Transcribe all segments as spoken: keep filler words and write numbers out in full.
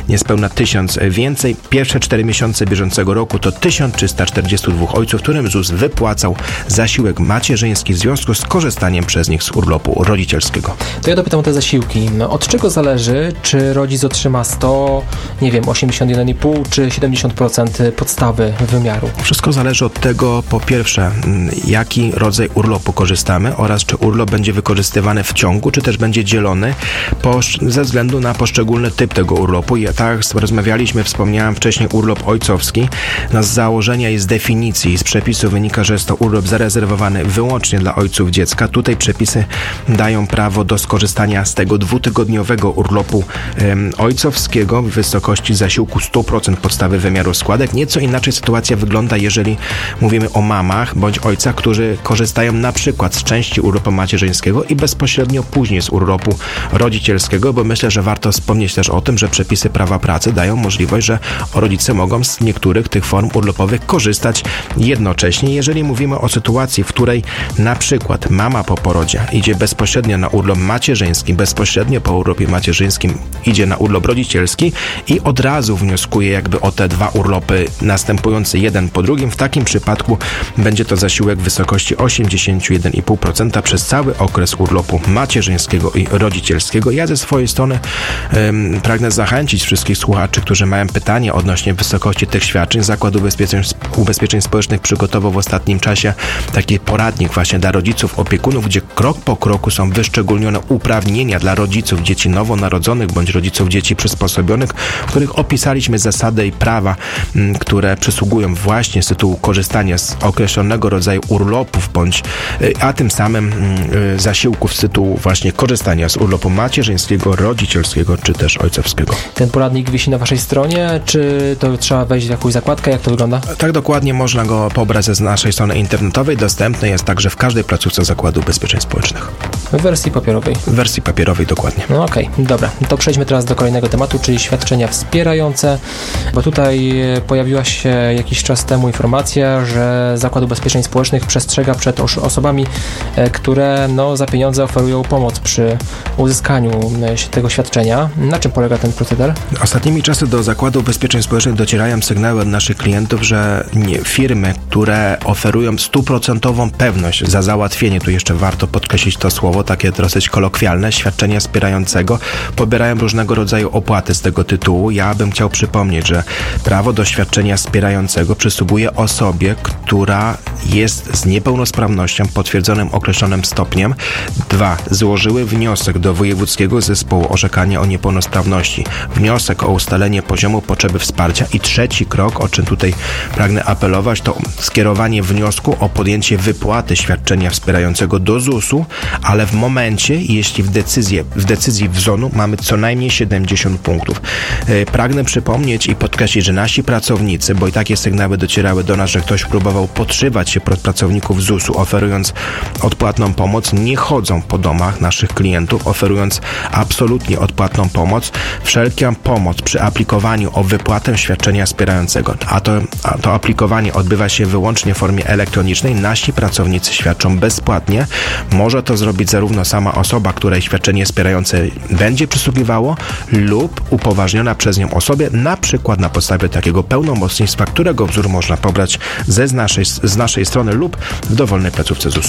niespełna tysiąc więcej. Pierwsze cztery miesiące bieżącego roku to tysiąc trzysta czterdzieści dwa ojców, którym ZUS wypłacał zasiłek macierzyński w związku z korzystaniem przez nich z urlopu rodzicielskiego. To ja dopytam o te zasiłki. Od czego zależy, czy rodzic otrzyma sto, nie wiem, osiemdziesiąt jeden i pół czy siedemdziesiąt procent podstawy wymiaru? Wszystko zależy od tego, po pierwsze, jaki rodzaj urlopu korzystamy oraz czy urlop będzie wykorzystywany w ciągu, czy też będzie dzielony po, ze względu na poszczególny typ tego urlopu. I tak jak rozmawialiśmy, wspomniałem wcześniej, urlop ojcowski. No z założenia i z definicji, i z przepisu wynika, że jest to urlop zarezerwowany wyłącznie dla ojców dziecka. Tutaj przepisy dają prawo do skorzystania z tego dwutygodniowego urlopu um, ojcowskiego w wysokości zasiłku sto procent podstawy wymiaru składek. Nieco inaczej sytuacja wygląda, jeżeli mówimy o mamach bądź ojcach, którzy korzystają na przykład z części urlopu macierzyńskiego i bezpośrednio później z urlopu rodzicielskiego, bo myślę, że warto wspomnieć też o tym, że przepisy prawa pracy dają możliwość, że rodzice mogą z niektórych tych form urlopowych korzystać jednocześnie. Jeżeli mówimy o sytuacji, w której na przykład mama po porodzie idzie bezpośrednio na urlop macierzyński, bezpośrednio po urlopie macierzyńskim idzie na urlop rodzicielski i od razu wnioskuje jakby o te dwa urlopy następujące jeden po drugim, w takim przypadku będzie to zasiłek w wysokości osiemdziesiąt jeden i pół procent przez cały okres urlopu macierzyńskiego i rodzicielskiego. Ja ze swojej strony um, pragnę zachęcić wszystkich słuchaczy, którzy mają pytania odnośnie wysokości tych świadczeń. Zakład Ubezpieczeń, Ubezpieczeń Społecznych przygotował w ostatnim czasie taki poradnik właśnie dla rodziców, opiekunów, gdzie krok po kroku są wyszczególnione uprawnienia dla rodziców dzieci nowonarodzonych bądź rodziców dzieci przysposobionych, w których opisaliśmy zasady i prawa, m, które przysługują właśnie z tytułu korzystania z określonego rodzaju urlopów bądź, a tym samym y, zasiłków z tytułu właśnie korzystania z urlopu macierzyńskiego, rodzicielskiego czy też ojcowskiego. Ten poradnik wisi na waszej stronie, czy to trzeba wejść w jakąś zakładkę? Jak to wygląda? Tak, dokładnie, można go pobrać z naszej strony internetowej. Dostępny jest także w każdej placówce Zakładu Ubezpieczeń Społecznych. W wersji papierowej? W wersji papierowej, dokładnie. No okej, okay, dobra. To przejdźmy teraz do kolejnego tematu, czyli świadczenia wspierające, bo tutaj pojawiła się jakiś czas temu informacja, że Zakład Ubezpieczeń Społecznych przestrzega przed os- osobami, które no, za pieniądze oferują pomoc przy uzyskaniu tego świadczenia. Na czym polega ten proceder? Ostatnimi czasy do Zakładu Ubezpieczeń Społecznych docierają sygnały od naszych klientów, że nie, firmy, które oferują stuprocentową pewność za załatwienie, tu jeszcze warto podkreślić to słowo, takie dosyć kolokwialne, świadczenia wspierającego, pobierają różnego rodzaju opłaty z tego tytułu. Ja bym chciał przypomnieć, że prawo do świadczenia wspierającego przysługuje osobie, która jest z niepełnosprawnością potwierdzonym określonym stopniem. Dwa. Złożyły wniosek do Wojewódzkiego Zespołu Orzekania o Niepełnosprawności. Wniosek o ustalenie poziomu potrzeby wsparcia. I trzeci krok, o czym tutaj pragnę apelować, to skierowanie wniosku o podjęcie wypłaty świadczenia wspierającego do zusu, ale w momencie, jeśli w decyzji, w decyzji w zonu mamy co najmniej siedemdziesiąt punktów. Pragnę przypomnieć i podkreślić, że nasi pracownicy, bo i takie sygnały docierały do nas, że ktoś próbował podszywać się pod pracowników zusu, oferując odpłatną pomoc, nie chodzą po domach naszych klientów, oferując absolutnie odpłatną pomoc. Wszelka pomoc przy aplikowaniu o wypłatę świadczenia wspierającego, a to, a to aplikowanie odbywa się wyłącznie w formie elektronicznej, nasi pracownicy świadczą bezpłatnie. Może to zrobić zarówno sama osoba, której świadczenie wspierające będzie przysługiwało, lub upoważniona przez nią osobie, na przykład na podstawie takiego pełnomocnictwa, którego wzór można pobrać ze z naszej, z naszej strony lub w dowolnej placówce zusu.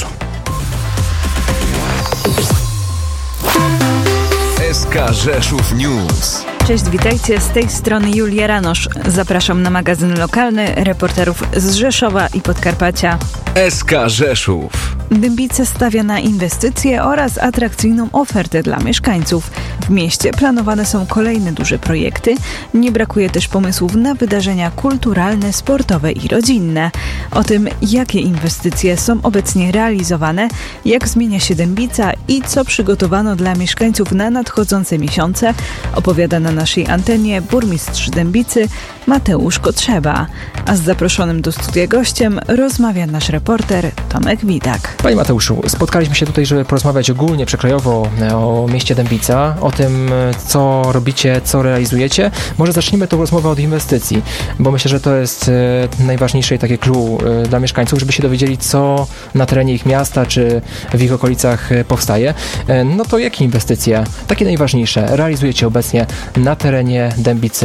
S K Rzeszów News. Cześć, witajcie, z tej strony Julia Ranosz. Zapraszam na magazyn lokalny reporterów z Rzeszowa i Podkarpacia. S K Rzeszów. Dębice stawia na inwestycje oraz atrakcyjną ofertę dla mieszkańców. W mieście planowane są kolejne duże projekty. Nie brakuje też pomysłów na wydarzenia kulturalne, sportowe i rodzinne. O tym, jakie inwestycje są obecnie realizowane, jak zmienia się Dębica i co przygotowano dla mieszkańców na nadchodzące miesiące, opowiada na naszej antenie burmistrz Dębicy Mateusz Kotrzeba. A z zaproszonym do studia gościem rozmawia nasz reporter Tomek Widak. Panie Mateuszu, spotkaliśmy się tutaj, żeby porozmawiać ogólnie, przekrojowo o mieście Dębica, o tym, co robicie, co realizujecie. Może zacznijmy tę rozmowę od inwestycji, bo myślę, że to jest najważniejsze takie clue dla mieszkańców, żeby się dowiedzieli, co na terenie ich miasta czy w ich okolicach powstaje. No to jakie inwestycje, takie najważniejsze, realizujecie obecnie na terenie Dębicy